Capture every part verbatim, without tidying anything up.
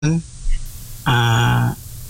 uh,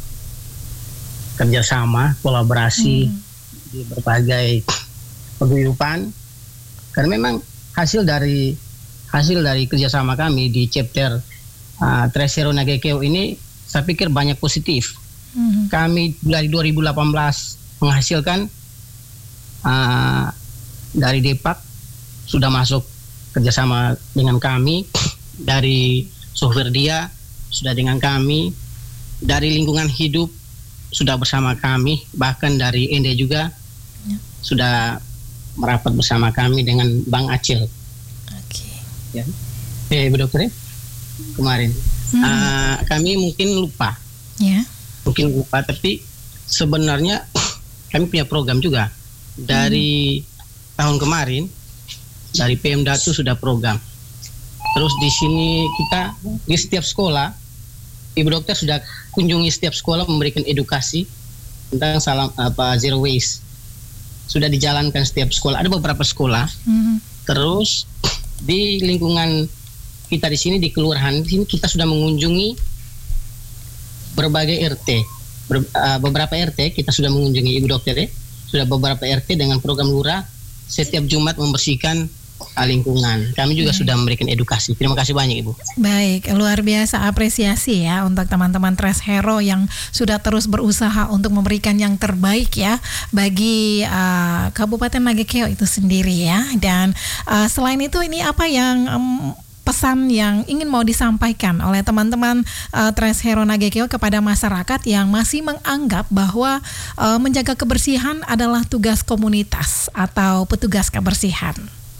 kerjasama, kolaborasi hmm. di berbagai paguyuban. Karena memang hasil dari hasil dari kerjasama kami di chapter uh, Tres Hero Nagekeo ini, saya pikir banyak positif. Hmm. Kami dari dua ribu delapan belas menghasilkan uh, dari Depak sudah masuk kerjasama dengan kami, dari Sohverdia sudah dengan kami, dari lingkungan hidup sudah bersama kami, bahkan dari Ende juga ya. Sudah merapat bersama kami dengan Bang Acil. Oke. Ya. Eh, Bu Dokter, ya? Kemarin hmm. uh, kami mungkin lupa, ya. Mungkin lupa, tapi sebenarnya kami punya program juga dari hmm. tahun kemarin, dari Pemda itu sudah program. Terus di sini kita di setiap sekolah, Ibu Dokter sudah kunjungi setiap sekolah memberikan edukasi tentang salam apa zero waste. Sudah dijalankan setiap sekolah. Ada beberapa sekolah. Mm-hmm. Terus di lingkungan kita di sini di kelurahan di sini kita sudah mengunjungi berbagai R T. Ber, uh, beberapa R T kita sudah mengunjungi, Ibu Dokter, ya. Sudah beberapa R T dengan program lurah setiap Jumat membersihkan lingkungan. Kami juga hmm. sudah memberikan edukasi. Terima kasih banyak, Ibu. Baik, luar biasa apresiasi ya untuk teman-teman Tres Hero yang sudah terus berusaha untuk memberikan yang terbaik ya bagi uh, Kabupaten Nagekeo itu sendiri ya. Dan uh, selain itu, ini apa yang um, pesan yang ingin mau disampaikan oleh teman-teman uh, Tres Hero Nagekeo kepada masyarakat yang masih menganggap bahwa uh, menjaga kebersihan adalah tugas komunitas atau petugas kebersihan?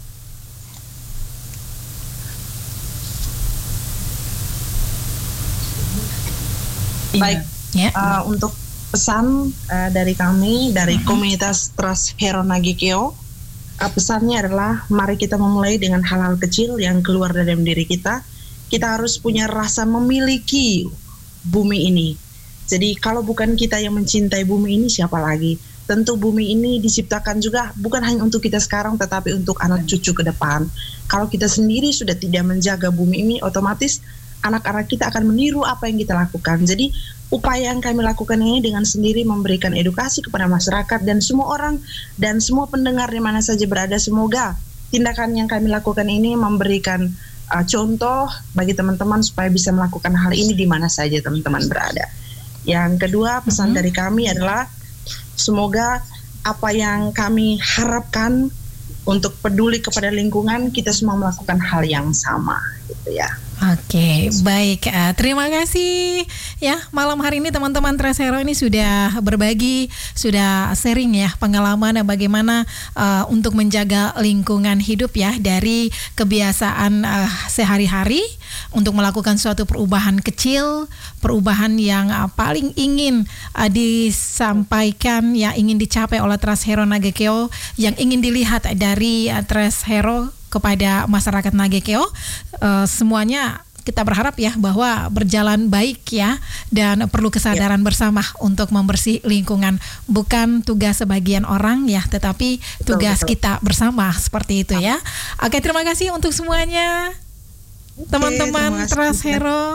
Baik, ya. uh, untuk pesan uh, dari kami, dari uh-huh. komunitas Tres Hero Nagekeo, uh, pesannya adalah mari kita memulai dengan hal-hal kecil yang keluar dari diri kita. Kita harus punya rasa memiliki bumi ini. Jadi kalau bukan kita yang mencintai bumi ini, siapa lagi? Tentu bumi ini diciptakan juga bukan hanya untuk kita sekarang, tetapi untuk anak cucu ke depan. Kalau kita sendiri sudah tidak menjaga bumi ini, otomatis anak-anak kita akan meniru apa yang kita lakukan. Jadi upaya yang kami lakukan ini dengan sendiri memberikan edukasi kepada masyarakat dan semua orang dan semua pendengar di mana saja berada. Semoga tindakan yang kami lakukan ini memberikan uh, contoh bagi teman-teman supaya bisa melakukan hal ini di mana saja teman-teman berada. Yang kedua, pesan mm-hmm. dari kami adalah semoga apa yang kami harapkan untuk peduli kepada lingkungan, kita semua melakukan hal yang sama, gitu ya. Oke, baik. Uh, terima kasih ya. Malam hari ini teman-teman Tres Hero ini sudah berbagi, sudah sharing ya pengalaman bagaimana uh, untuk menjaga lingkungan hidup ya, dari kebiasaan uh, sehari-hari untuk melakukan suatu perubahan kecil, perubahan yang uh, paling ingin uh, disampaikan, yang ingin dicapai oleh Tres Hero Nagekeo, yang ingin dilihat dari uh, Tres Hero kepada masyarakat Nagekeo. Uh, semuanya kita berharap ya bahwa berjalan baik ya, dan perlu kesadaran ya. bersama untuk membersih lingkungan. Bukan tugas sebagian orang ya, tetapi tugas betul, betul. kita bersama, seperti itu ya. Oke, terima kasih untuk semuanya, Oke, teman-teman Tres Hero.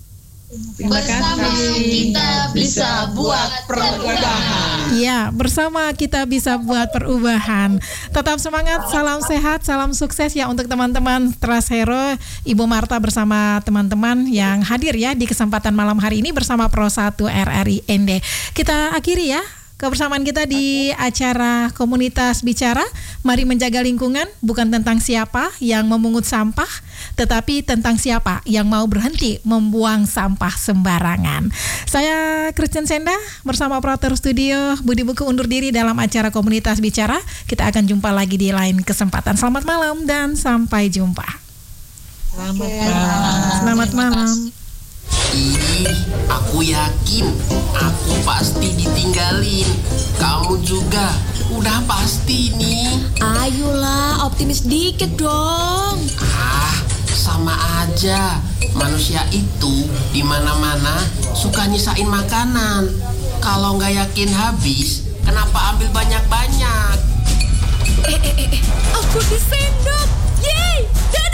Bersama kita bisa buat perubahan. Ya, bersama kita bisa buat perubahan. Tetap semangat, salam sehat, salam sukses ya untuk teman-teman Tres Hero. Ibu Marta bersama teman-teman yang hadir ya di kesempatan malam hari ini bersama Pro satu R R I Ende. Kita akhiri ya kebersamaan kita di acara Komunitas Bicara. Mari menjaga lingkungan, bukan tentang siapa yang memungut sampah, tetapi tentang siapa yang mau berhenti membuang sampah sembarangan. Saya Christian Senda bersama operator studio Budi Buku undur diri dalam acara Komunitas Bicara. Kita akan jumpa lagi di lain kesempatan. Selamat malam dan sampai jumpa. Selamat malam. Selamat malam. Ih, aku yakin aku pasti ditinggalin. Kamu juga udah pasti nih. Ayolah, optimis dikit dong. Ah, sama aja. Manusia itu di mana-mana suka nyisain makanan. Kalau nggak yakin habis, kenapa ambil banyak-banyak? Eh, eh, eh, aku disendok. Yeay,